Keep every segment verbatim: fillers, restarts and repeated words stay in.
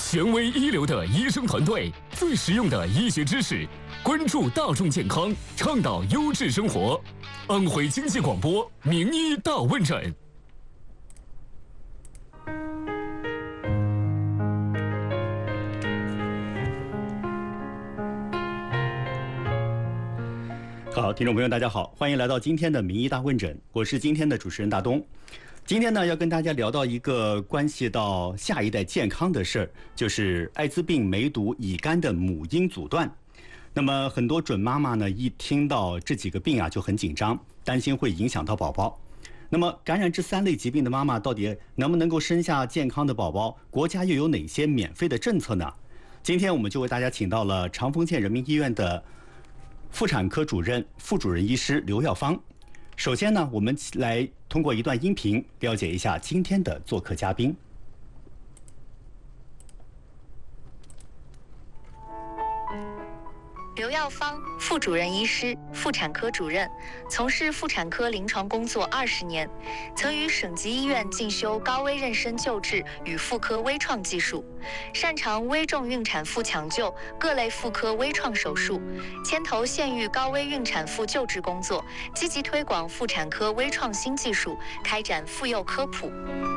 权威一流的医生团队，最实用的医学知识，关注大众健康，倡导优质生活。安徽经济广播名医大问诊。 好，听众朋友，大家好，欢迎来到今天的名医大问诊，我是今天的主持人大东。今天呢，要跟大家聊到一个关系到下一代健康的事儿，就是艾滋病、梅毒、乙肝的母婴阻断。那么很多准妈妈呢，一听到这几个病啊就很紧张，担心会影响到宝宝。那么感染这三类疾病的妈妈到底能不能够生下健康的宝宝？国家又有哪些免费的政策呢？今天我们就为大家请到了长丰县人民医院的妇产科主任、副主任医师刘耀芳。首先呢，我们来通过一段音频了解一下今天的做客嘉宾。 刘耀芳，副主任医师、妇产科主任，从事妇产科临床工作二十年，曾于省级医院进修高危妊娠救治与妇科微创技术，擅长危重孕产妇抢救、各类妇科微创手术，牵头县域高危孕产妇救治工作，积极推广妇产科微创新技术，开展妇幼科普。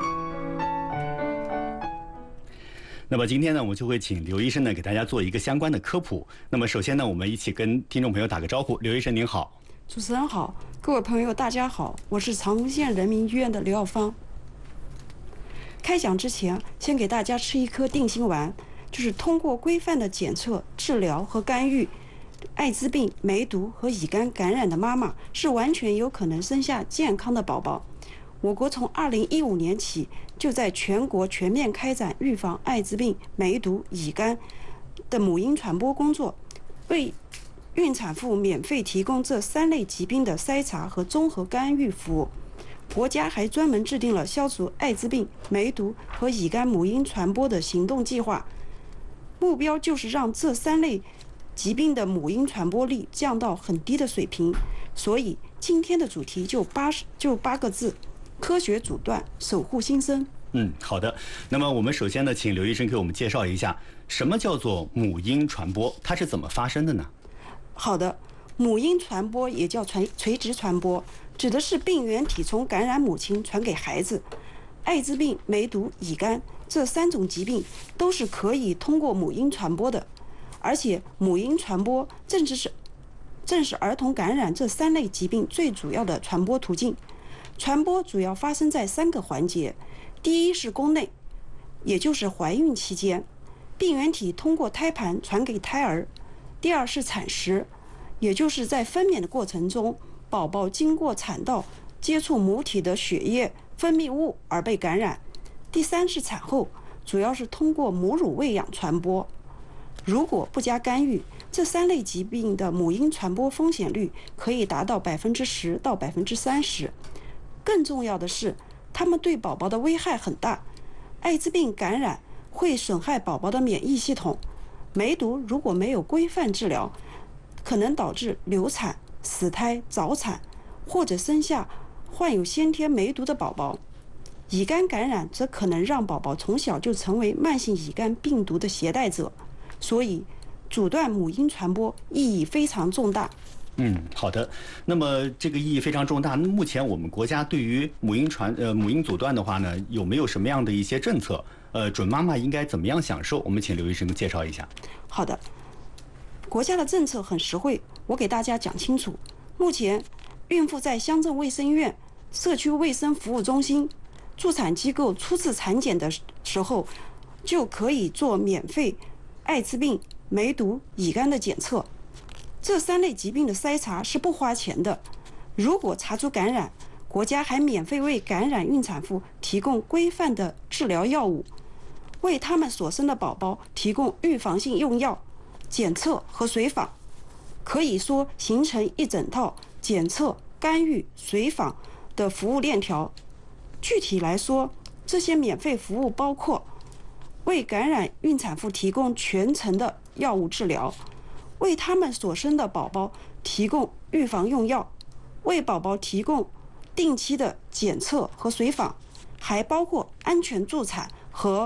那么今天呢，我们就会请刘医生呢给大家做一个相关的科普。那么首先呢，我们一起跟听众朋友打个招呼。刘医生您好。 主持人好，各位朋友大家好，我是长丰县人民医院的刘耀芳。开讲之前，先给大家吃一颗定心丸，就是通过规范的检测、治疗和干预艾滋病、梅毒和乙肝感染的妈妈，是完全有可能生下健康的宝宝。我国从二零一五年起就在全国全面开展预防艾滋病、梅毒、乙肝的母婴传播工作，为孕产妇免费提供这三类疾病的筛查和综合干预服务。国家还专门制定了消除艾滋病、梅毒和乙肝母婴传播的行动计划，目标就是让这三类疾病的母婴传播率降到很低的水平。所以今天的主题就八就八个字：科学阻断，守护新生。 嗯，好的。那么我们首先呢，请刘医生给我们介绍一下，什么叫做母婴传播，它是怎么发生的呢？ 好的，母婴传播也叫垂垂直传播，指的是病原体从感染母亲传给孩子。艾滋病、梅毒、乙肝这三种疾病都是可以通过母婴传播的，而且母婴传播正是正是儿童感染这三类疾病最主要的传播途径。传播主要发生在三个环节，第一是宫内，也就是怀孕期间，病原体通过胎盘传给胎儿；第二是产时，也就是在分娩的过程中，宝宝经过产道接触母体的血液、分泌物而被感染；第三是产后，主要是通过母乳喂养传播。如果不加干预，这三类疾病的母婴传播风险率可以达到百分之十到百分之三十。更重要的是，它们对宝宝的危害很大。艾滋病感染会损害宝宝的免疫系统，梅毒如果没有规范治疗，可能导致流产、死胎、早产，或者生下患有先天梅毒的宝宝。乙肝感染则可能让宝宝从小就成为慢性乙肝病毒的携带者，所以阻断母婴传播意义非常重大。 嗯，好的。那么这个意义非常重大。那目前我们国家对于母婴传呃母婴阻断的话呢，有没有什么样的一些政策？呃，准妈妈应该怎么样享受？我们请刘医生介绍一下。 好的，国家的政策很实惠，我给大家讲清楚。目前，孕妇在乡镇卫生院、社区卫生服务中心、助产机构初次产检的时候，就可以做免费艾滋病、梅毒、乙肝的检测。这三类疾病的筛查是不花钱的。如果查出感染，国家还免费为感染孕产妇提供规范的治疗药物，为他们所生的宝宝提供预防性用药、检测和随访。可以说形成一整套检测、干预、随访的服务链条。具体来说，这些免费服务包括为感染孕产妇提供全程的药物治疗，为他们所生的宝宝提供预防用药，为宝宝提供定期的检测和随访，还包括安全助产和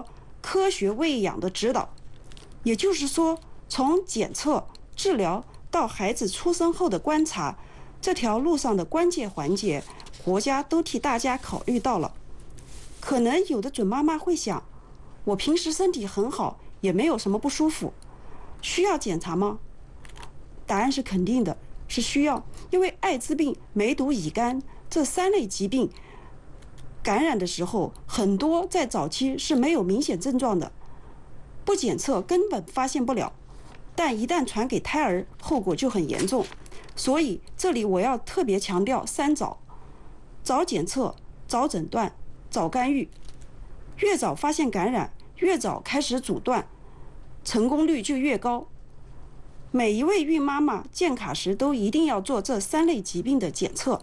科学喂养的指导。也就是说，从检测、治疗到孩子出生后的观察，这条路上的关键环节，国家都替大家考虑到了。可能有的准妈妈会想，我平时身体很好，也没有什么不舒服，需要检查吗？答案是肯定的，是需要。因为艾滋病、梅毒、乙肝这三类疾病感染的时候，很多在早期是没有明显症状的，不检测根本发现不了，但一旦传给胎儿，后果就很严重。所以这里我要特别强调三早：早检测、早诊断、早干预。越早发现感染，越早开始阻断，成功率就越高。每一位孕妈妈建卡时都一定要做这三类疾病的检测，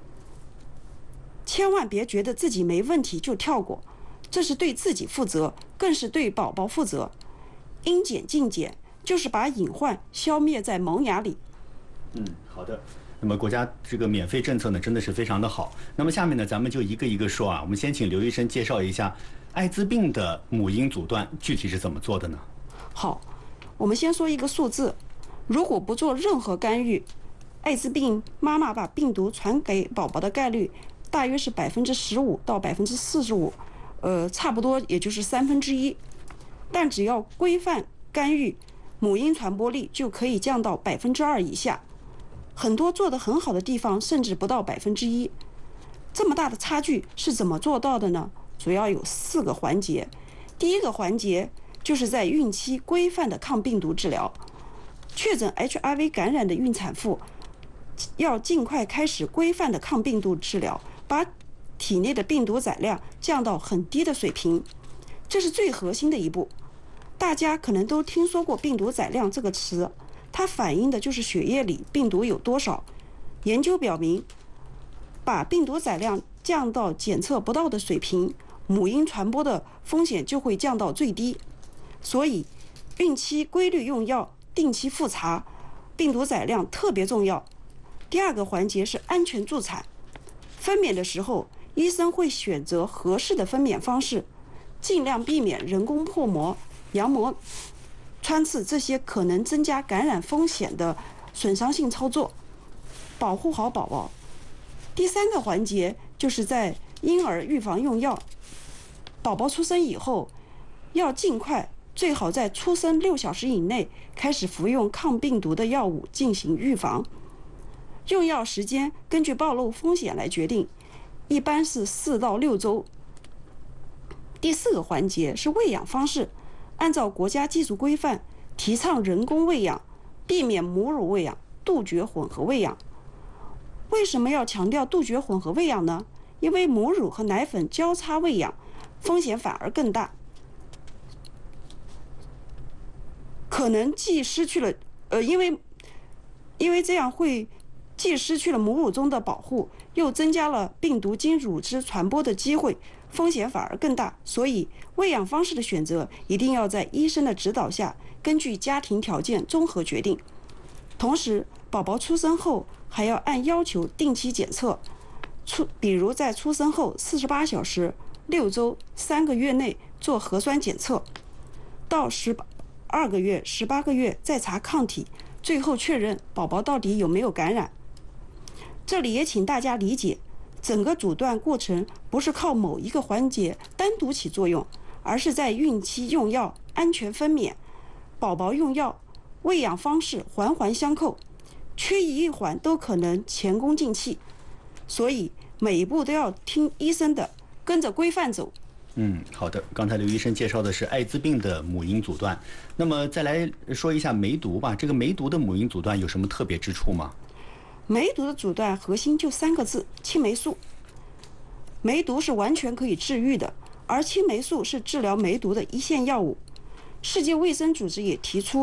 千万别觉得自己没问题就跳过，这是对自己负责，更是对宝宝负责。应检尽检，就是把隐患消灭在萌芽里。 嗯，好的。那么国家这个免费政策呢，真的是非常的好。那么下面呢，咱们就一个一个说啊。我们先请刘医生介绍一下艾滋病的母婴阻断具体是怎么做的呢？ 好，我们先说一个数字，如果不做任何干预，艾滋病妈妈把病毒传给宝宝的概率大约是百分之十五到百分之四十五，呃，差不多也就是三分之一。但只要规范干预，母婴传播力就可以降到百分之二以下。很多做得很好的地方甚至不到百分之一。这么大的差距是怎么做到的呢？主要有四个环节。第一个环节就是在孕期规范的抗病毒治疗。确诊 H I V 感染的孕产妇要尽快开始规范的抗病毒治疗，把体内的病毒载量降到很低的水平，这是最核心的一步。大家可能都听说过病毒载量这个词，它反映的就是血液里病毒有多少。研究表明，把病毒载量降到检测不到的水平，母婴传播的风险就会降到最低。所以，孕期规律用药，定期复查，病毒载量特别重要。第二个环节是安全助产。分娩的时候，医生会选择合适的分娩方式，尽量避免人工破膜、羊膜穿刺这些可能增加感染风险的损伤性操作，保护好宝宝。第三个环节就是在婴儿预防用药。宝宝出生以后，要尽快，最好在出生六小时以内开始服用抗病毒的药物进行预防。用药时间根据暴露风险来决定，一般是四到六周。第四个环节是喂养方式，按照国家技术规范，提倡人工喂养，避免母乳喂养，杜绝混合喂养。为什么要强调杜绝混合喂养呢？因为母乳和奶粉交叉喂养，风险反而更大，可能既失去了，呃，因为因为这样会既失去了母乳中的保护，又增加了病毒经乳汁传播的机会，风险反而更大。所以，喂养方式的选择一定要在医生的指导下，根据家庭条件综合决定。同时，宝宝出生后还要按要求定期检测，出比如在出生后四十八小时、六周、三个月内做核酸检测，到十二个月、十八个月再查抗体，最后确认宝宝到底有没有感染。这里也请大家理解，整个阻断过程不是靠某一个环节单独起作用，而是在孕期用药、安全分娩、宝宝用药、喂养方式环环相扣，缺一环都可能前功尽弃。所以每一步都要听医生的，跟着规范走。 嗯，好的。刚才刘医生介绍的是艾滋病的母婴阻断，那么再来说一下梅毒吧。这个梅毒的母婴阻断有什么特别之处吗？ 梅毒的阻断核心就三个字：青霉素。梅毒是完全可以治愈的，而青霉素是治疗梅毒的一线药物。世界卫生组织也提出